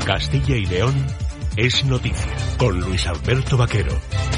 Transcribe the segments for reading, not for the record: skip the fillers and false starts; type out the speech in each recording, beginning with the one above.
Castilla y León es noticia, con Luis Alberto Vaquero.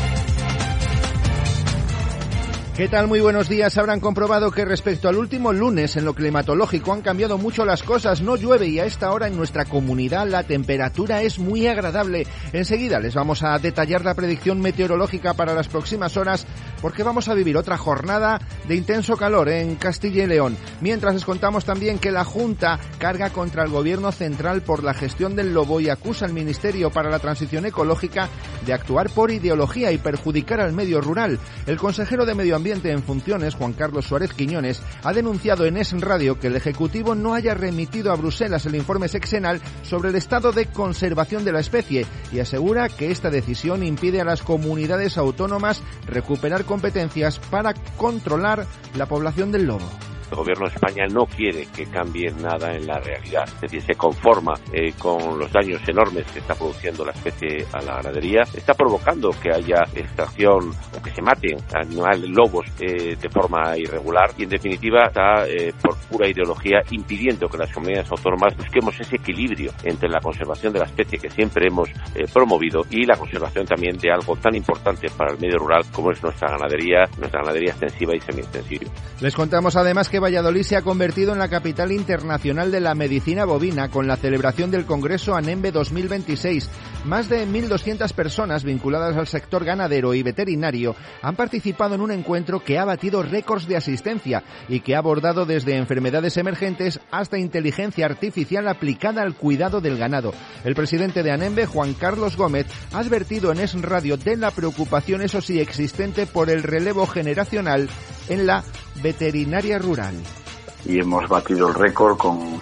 ¿Qué tal? Muy buenos días. Habrán comprobado que respecto al último lunes en lo climatológico han cambiado mucho las cosas. No llueve y a esta hora en nuestra comunidad la temperatura es muy agradable. Enseguida les vamos a detallar la predicción meteorológica para las próximas horas porque vamos a vivir otra jornada de intenso calor en Castilla y León. Mientras les contamos también que la Junta carga contra el Gobierno central por la gestión del lobo y acusa al Ministerio para la Transición Ecológica de actuar por ideología y perjudicar al medio rural. El consejero de Medio Ambiente en funciones, Juan Carlos Suárez Quiñones, ha denunciado en Es Radio que el Ejecutivo no haya remitido a Bruselas el informe sexenal sobre el estado de conservación de la especie y asegura que esta decisión impide a las comunidades autónomas recuperar competencias para controlar la población del lobo. El Gobierno de España no quiere que cambie nada en la realidad, es decir, se conforma con los daños enormes que está produciendo la especie a la ganadería, está provocando que haya extracción o que se maten animales, lobos de forma irregular y en definitiva está por pura ideología impidiendo que las comunidades autónomas busquemos ese equilibrio entre la conservación de la especie que siempre hemos promovido y la conservación también de algo tan importante para el medio rural como es nuestra ganadería extensiva y semi-extensiva. Les contamos además que Valladolid se ha convertido en la capital internacional de la medicina bovina con la celebración del Congreso ANEMBE 2026. Más de 1.200 personas vinculadas al sector ganadero y veterinario han participado en un encuentro que ha batido récords de asistencia y que ha abordado desde enfermedades emergentes hasta inteligencia artificial aplicada al cuidado del ganado. El presidente de ANEMBE, Juan Carlos Gómez, ha advertido en Es Radio de la preocupación, eso sí, existente por el relevo generacional en la veterinaria rural. Y hemos batido el récord con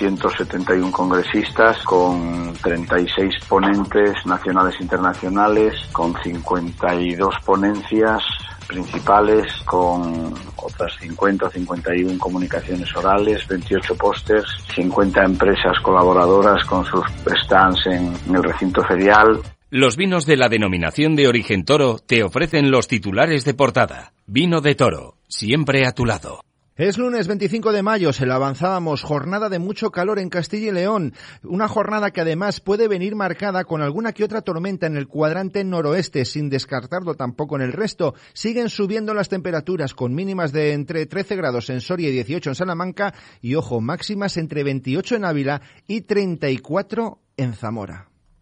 871 congresistas, con 36 ponentes nacionales e internacionales, con 52 ponencias principales, con otras 50 o 51 comunicaciones orales, 28 pósters, 50 empresas colaboradoras con sus stands en el recinto ferial. Los vinos de la denominación de origen Toro te ofrecen los titulares de portada. Vino de Toro, siempre a tu lado. Es lunes 25 de mayo, se lo avanzábamos, jornada de mucho calor en Castilla y León, una jornada que además puede venir marcada con alguna que otra tormenta en el cuadrante noroeste, sin descartarlo tampoco en el resto. Siguen subiendo las temperaturas con mínimas de entre 13 grados en Soria y 18 en Salamanca y, ojo, máximas entre 28 en Ávila y 34 en Zamora.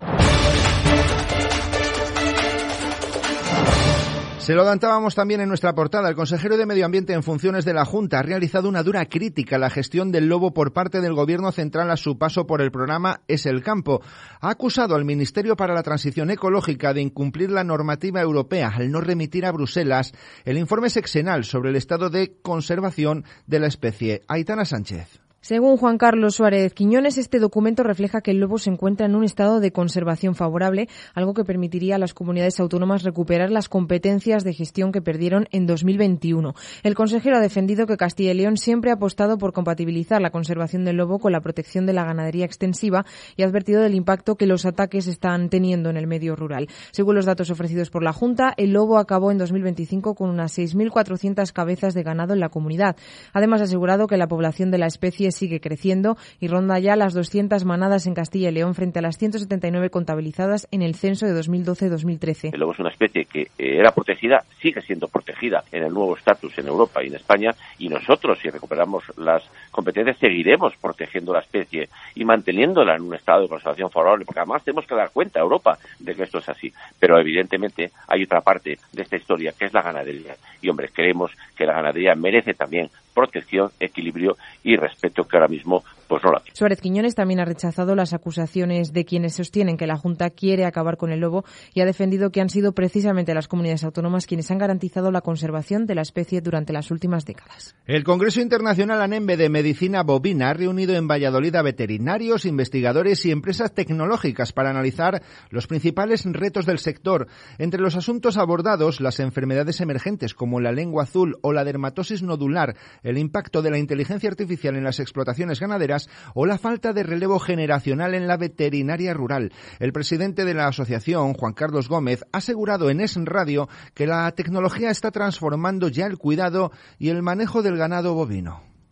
Se lo adelantábamos también en nuestra portada. El consejero de Medio Ambiente en funciones de la Junta ha realizado una dura crítica a la gestión del lobo por parte del Gobierno central a su paso por el programa Es el Campo. Ha acusado al Ministerio para la Transición Ecológica de incumplir la normativa europea al no remitir a Bruselas el informe sexenal sobre el estado de conservación de la especie. Aitana Sánchez. Según Juan Carlos Suárez Quiñones, este documento refleja que el lobo se encuentra en un estado de conservación favorable, algo que permitiría a las comunidades autónomas recuperar las competencias de gestión que perdieron en 2021. El consejero ha defendido que Castilla y León siempre ha apostado por compatibilizar la conservación del lobo con la protección de la ganadería extensiva y ha advertido del impacto que los ataques están teniendo en el medio rural. Según los datos ofrecidos por la Junta, el lobo acabó en 2025 con unas 6.400 cabezas de ganado en la comunidad. Además, ha asegurado que la población de la especie sigue creciendo y ronda ya las 200 manadas en Castilla y León frente a las 179 contabilizadas en el censo de 2012-2013. El lobo es una especie que era protegida, sigue siendo protegida en el nuevo estatus en Europa y en España, y nosotros, si recuperamos las competencias, seguiremos protegiendo la especie y manteniéndola en un estado de conservación favorable, porque además tenemos que dar cuenta a Europa de que esto es así. Pero evidentemente hay otra parte de esta historia, que es la ganadería. Y hombre, creemos que la ganadería merece también protección, equilibrio y respeto que ahora mismo pues no la tiene. Suárez Quiñones también ha rechazado las acusaciones de quienes sostienen que la Junta quiere acabar con el lobo y ha defendido que han sido precisamente las comunidades autónomas quienes han garantizado la conservación de la especie durante las últimas décadas. El Congreso Internacional ANEMBE de Medicina Bovina ha reunido en Valladolid a veterinarios, investigadores y empresas tecnológicas para analizar los principales retos del sector. Entre los asuntos abordados, las enfermedades emergentes como la lengua azul o la dermatosis nodular, el impacto de la inteligencia artificial en las explotaciones ganaderas o la falta de relevo generacional en la veterinaria rural. El presidente de la asociación, Juan Carlos Gómez, ha asegurado en Es Radio que la tecnología está transformando ya el cuidado y el manejo del ganado bovino.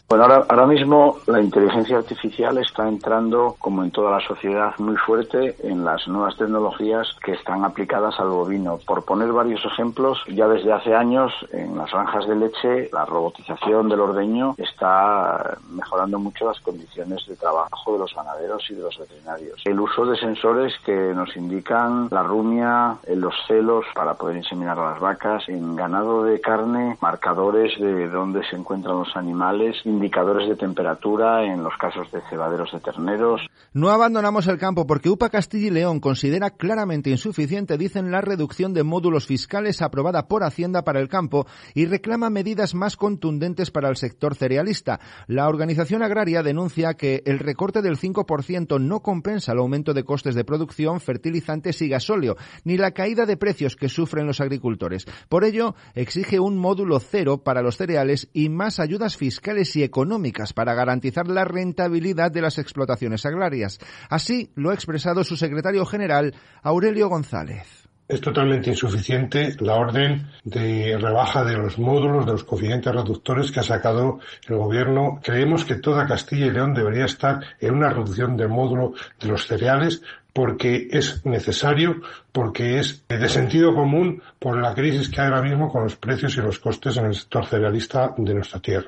Bueno, ahora mismo la inteligencia artificial está entrando, como en toda la sociedad, muy fuerte en las nuevas tecnologías que están aplicadas al bovino. Por poner varios ejemplos, ya desde hace años en las granjas de leche la robotización del ordeño está mejorando mucho las condiciones de trabajo de los ganaderos y de los veterinarios. El uso de sensores que nos indican la rumia, los celos para poder inseminar a las vacas, en ganado de carne, marcadores de dónde se encuentran los animales, indicadores de temperatura en los casos de cebaderos de terneros. No abandonamos el campo porque UPA Castilla y León considera claramente insuficiente, dicen, la reducción de módulos fiscales aprobada por Hacienda para el campo y reclama medidas más contundentes para el sector cerealista. La organización agraria denuncia que el recorte del 5% no compensa el aumento de costes de producción, fertilizantes y gasóleo, ni la caída de precios que sufren los agricultores. Por ello, exige un módulo cero para los cereales y más ayudas fiscales y económicas para garantizar la rentabilidad de las explotaciones agrarias. Así lo ha expresado su secretario general, Aurelio González. Es totalmente insuficiente la orden de rebaja de los módulos, de los coeficientes reductores que ha sacado el Gobierno. Creemos que toda Castilla y León debería estar en una reducción del módulo de los cereales porque es necesario, porque es de sentido común por la crisis que hay ahora mismo con los precios y los costes en el sector cerealista de nuestra tierra.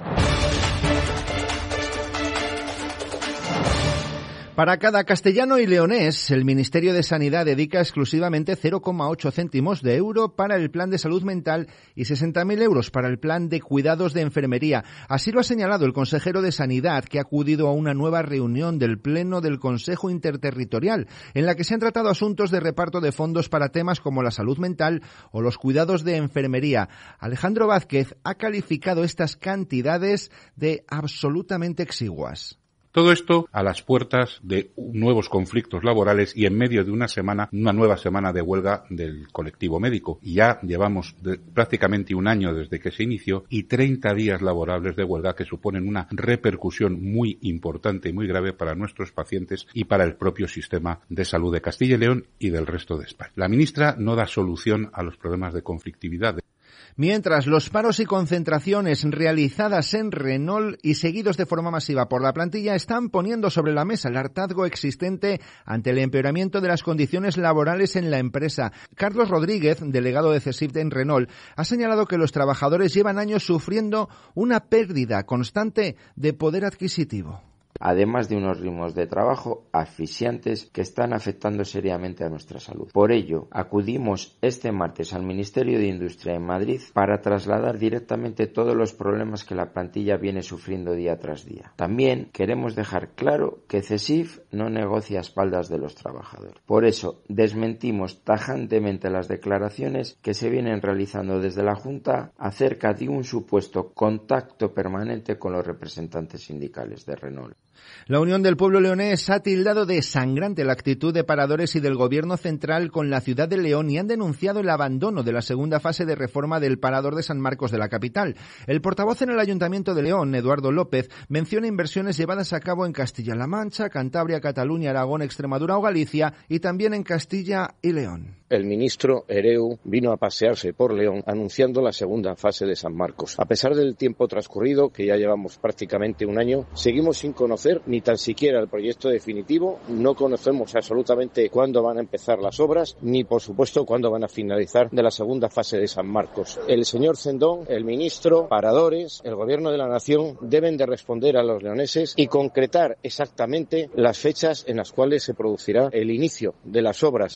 Para cada castellano y leonés, el Ministerio de Sanidad dedica exclusivamente 0,8 céntimos de euro para el plan de salud mental y 60.000 euros para el plan de cuidados de enfermería. Así lo ha señalado el consejero de Sanidad, que ha acudido a una nueva reunión del Pleno del Consejo Interterritorial, en la que se han tratado asuntos de reparto de fondos para temas como la salud mental o los cuidados de enfermería. Alejandro Vázquez ha calificado estas cantidades de absolutamente exiguas. Todo esto a las puertas de nuevos conflictos laborales y en medio de una nueva semana de huelga del colectivo médico. Y ya llevamos prácticamente un año desde que se inició y 30 días laborables de huelga que suponen una repercusión muy importante y muy grave para nuestros pacientes y para el propio sistema de salud de Castilla y León y del resto de España. La ministra no da solución a los problemas de conflictividad. Mientras, los paros y concentraciones realizadas en Renault y seguidos de forma masiva por la plantilla están poniendo sobre la mesa el hartazgo existente ante el empeoramiento de las condiciones laborales en la empresa. Carlos Rodríguez, delegado de CESIF en Renault, ha señalado que los trabajadores llevan años sufriendo una pérdida constante de poder adquisitivo. Además de unos ritmos de trabajo asfixiantes que están afectando seriamente a nuestra salud. Por ello, acudimos este martes al Ministerio de Industria en Madrid para trasladar directamente todos los problemas que la plantilla viene sufriendo día tras día. También queremos dejar claro que CESIF no negocia a espaldas de los trabajadores. Por eso, desmentimos tajantemente las declaraciones que se vienen realizando desde la Junta acerca de un supuesto contacto permanente con los representantes sindicales de Renault. La Unión del Pueblo Leonés ha tildado de sangrante la actitud de paradores y del Gobierno central con la ciudad de León y han denunciado el abandono de la segunda fase de reforma del parador de San Marcos de la capital. El portavoz en el Ayuntamiento de León, Eduardo López, menciona inversiones llevadas a cabo en Castilla-La Mancha, Cantabria, Cataluña, Aragón, Extremadura o Galicia y también en Castilla y León. El ministro Hereu vino a pasearse por León anunciando la segunda fase de San Marcos. A pesar del tiempo transcurrido, que ya llevamos prácticamente un año, seguimos sin conocer ni tan siquiera el proyecto definitivo, no conocemos absolutamente cuándo van a empezar las obras, ni por supuesto cuándo van a finalizar de la segunda fase de San Marcos. El señor Cendón, el ministro, paradores, el Gobierno de la Nación deben de responder a los leoneses y concretar exactamente las fechas en las cuales se producirá el inicio de las obras.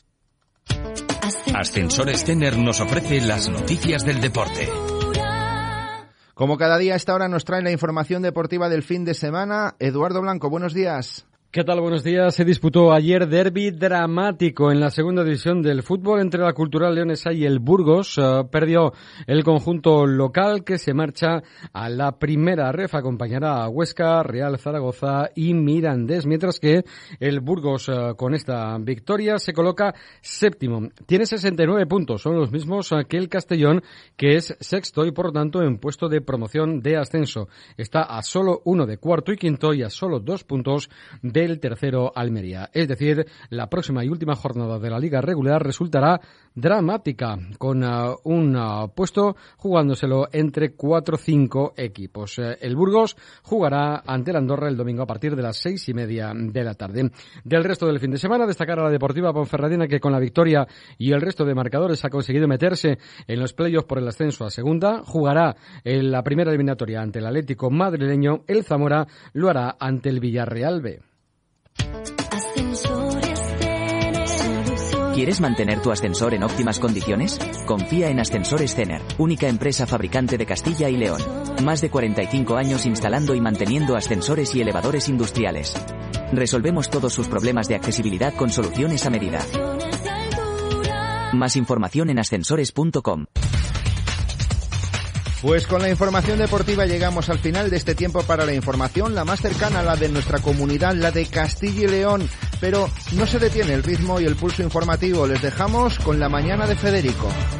Ascensores Tenner nos ofrece las noticias del deporte. Como cada día a esta hora nos trae la información deportiva del fin de semana. Eduardo Blanco, buenos días. ¿Qué tal? Buenos días. Se disputó ayer derbi dramático en la segunda división del fútbol entre la Cultural Leonesa y el Burgos. Perdió el conjunto local que se marcha a la primera ref. Acompañará a Huesca, Real Zaragoza y Mirandés, mientras que el Burgos con esta victoria se coloca séptimo. Tiene 69 puntos, son los mismos que el Castellón, que es sexto y por lo tanto en puesto de promoción de ascenso. Está a solo uno de cuarto y quinto y a solo 2 puntos de del tercero Almería. Es decir, la próxima y última jornada de la liga regular resultará dramática, con un puesto jugándoselo entre 4 o 5 equipos. El Burgos jugará ante el Andorra el domingo a partir de las 6:30 de la tarde. Del resto del fin de semana, destacar a la Deportiva Ponferradina, que con la victoria y el resto de marcadores ha conseguido meterse en los playoffs por el ascenso a segunda. Jugará en la primera eliminatoria ante el Atlético madrileño. El Zamora lo hará ante el Villarreal B. ¿Quieres mantener tu ascensor en óptimas condiciones? Confía en Ascensores Cener, única empresa fabricante de Castilla y León. Más de 45 años instalando y manteniendo ascensores y elevadores industriales. Resolvemos todos sus problemas de accesibilidad con soluciones a medida. Más información en ascensores.com. Pues con la información deportiva llegamos al final de este tiempo para la información, la más cercana, la de nuestra comunidad, la de Castilla y León. Pero no se detiene el ritmo y el pulso informativo. Les dejamos con la mañana de Federico.